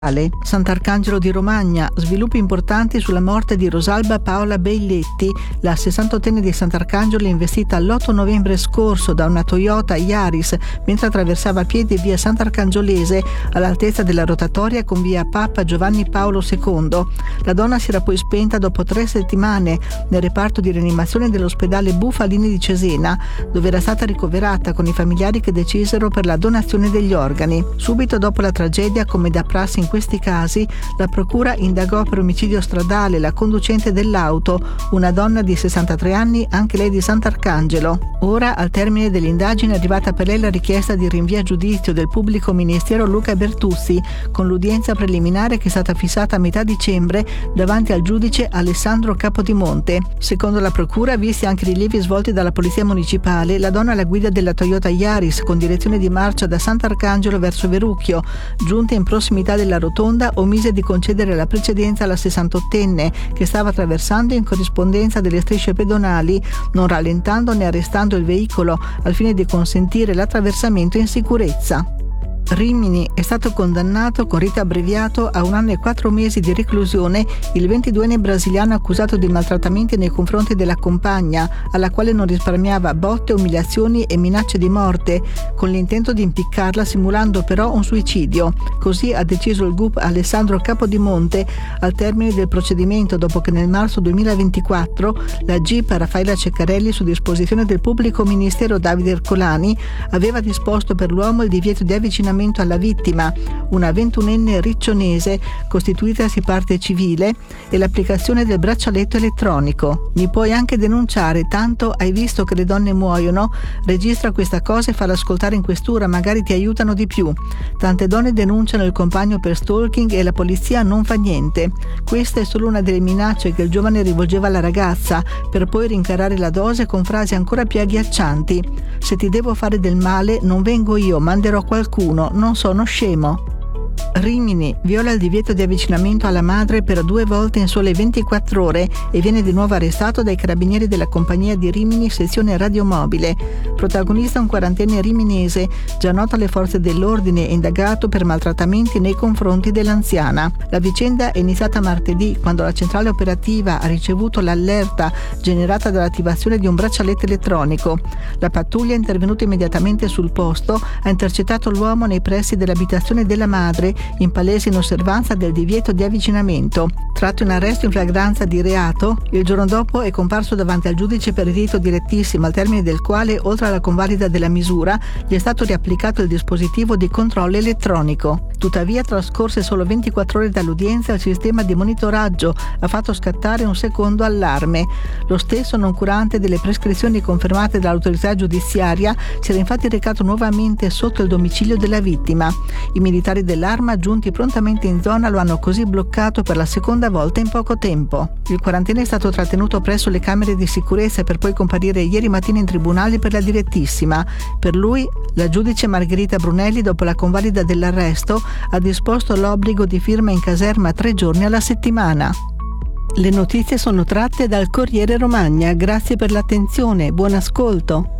Sant'Arcangelo di Romagna, sviluppi importanti sulla morte di Rosalba Paola Beiletti. La 68enne di Sant'Arcangelo è investita l'8 novembre scorso da una Toyota Yaris mentre attraversava a piedi via Sant'Arcangiolese all'altezza della rotatoria con via Papa Giovanni Paolo II. La donna si era poi spenta dopo 3 settimane nel reparto di rianimazione dell'ospedale Bufalini di Cesena, dove era stata ricoverata con i familiari che decisero per la donazione degli organi. Subito dopo la tragedia, come da prassi in questi casi, la procura indagò per omicidio stradale la conducente dell'auto, una donna di 63 anni, anche lei di Sant'Arcangelo. Ora, al termine dell'indagine, è arrivata per lei la richiesta di rinvio a giudizio del pubblico ministero Luca Bertuzzi, con l'udienza preliminare che è stata fissata a metà dicembre davanti al giudice Alessandro Capodimonte. Secondo la procura, visti anche i rilievi svolti dalla polizia municipale, la donna alla guida della Toyota Yaris con direzione di marcia da Sant'Arcangelo verso Verucchio, giunta in prossimità della rotonda, omise di concedere la precedenza alla 68enne che stava attraversando in corrispondenza delle strisce pedonali, non rallentando né arrestando il veicolo al fine di consentire l'attraversamento in sicurezza. Rimini: è stato condannato con rito abbreviato a 1 anno e 4 mesi di reclusione il 22enne brasiliano accusato di maltrattamenti nei confronti della compagna, alla quale non risparmiava botte, umiliazioni e minacce di morte, con l'intento di impiccarla simulando però un suicidio. Così ha deciso il GUP Alessandro Capodimonte al termine del procedimento, dopo che nel marzo 2024 la GIP Raffaella Ceccarelli, su disposizione del pubblico ministero Davide Ercolani, aveva disposto per l'uomo il divieto di avvicinamento alla vittima, una 21enne riccionese costituitasi parte civile, e l'applicazione del braccialetto elettronico. Mi puoi anche denunciare, tanto hai visto che le donne muoiono, registra questa cosa e falla ascoltare in questura, magari ti aiutano di più. Tante donne denunciano il compagno per stalking e la polizia non fa niente. Questa è solo una delle minacce che il giovane rivolgeva alla ragazza, per poi rincarare la dose con frasi ancora più agghiaccianti: se ti devo fare del male non vengo io, manderò qualcuno, non sono scemo. Rimini: viola il divieto di avvicinamento alla madre per 2 volte in sole 24 ore e viene di nuovo arrestato dai carabinieri della compagnia di Rimini sezione radiomobile. Protagonista un 40enne riminese, già noto alle forze dell'ordine e indagato per maltrattamenti nei confronti dell'anziana. La vicenda è iniziata martedì, quando la centrale operativa ha ricevuto l'allerta generata dall'attivazione di un braccialetto elettronico. La pattuglia è intervenuta immediatamente sul posto, ha intercettato l'uomo nei pressi dell'abitazione della madre, in palese inosservanza del divieto di avvicinamento. Tratto in arresto in flagranza di reato, il giorno dopo è comparso davanti al giudice per rito direttissimo, al termine del quale, oltre alla convalida della misura, gli è stato riapplicato il dispositivo di controllo elettronico. Tuttavia, trascorse solo 24 ore dall'udienza, il sistema di monitoraggio ha fatto scattare un secondo allarme. Lo stesso, noncurante delle prescrizioni confermate dall'autorità giudiziaria, si era infatti recato nuovamente sotto il domicilio della vittima. I militari dell'Arma, giunti prontamente in zona, lo hanno così bloccato per la seconda volta in poco tempo. Il 40enne è stato trattenuto presso le camere di sicurezza per poi comparire ieri mattina in tribunale per la direttissima. Per lui, la giudice Margherita Brunelli, dopo la convalida dell'arresto, ha disposto l'obbligo di firma in caserma 3 giorni alla settimana. Le notizie sono tratte dal Corriere Romagna. Grazie per l'attenzione, buon ascolto.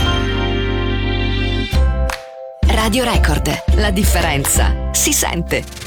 Radio Record, la differenza si sente.